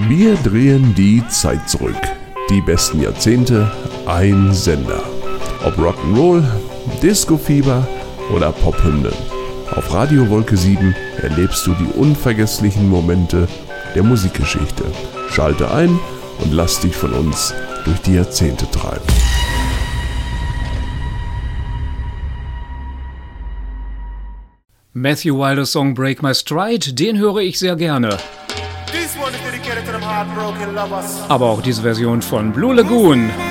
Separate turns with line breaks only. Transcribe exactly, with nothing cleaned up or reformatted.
Wir drehen die Zeit zurück. Die besten Jahrzehnte, ein Sender. Ob Rock'n'Roll, Disco-Fieber oder Pophymnen. Auf Radio Wolke sieben erlebst du die unvergesslichen Momente der Musikgeschichte. Schalte ein und lass dich von uns durch die Jahrzehnte treiben.
Matthew Wilders Song Break My Stride, den höre ich sehr gerne. Aber auch diese Version von Blue Lagoon.